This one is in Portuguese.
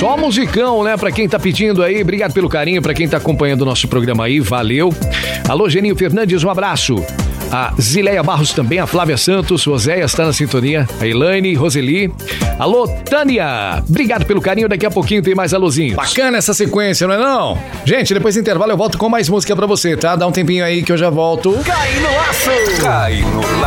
Só musicão, né? Pra quem tá pedindo aí, obrigado pelo carinho, pra quem tá acompanhando o nosso programa aí, valeu. Alô, Geninho Fernandes, um abraço. A Zileia Barros também, a Flávia Santos, o Oséias está na sintonia, a Elaine, Roseli. Alô, Tânia, obrigado pelo carinho, daqui a pouquinho tem mais alôzinhos. Bacana essa sequência, não é não? Gente, depois do intervalo eu volto com mais música pra você, tá? Dá um tempinho aí que eu já volto. Cai no laço! Cai no laço!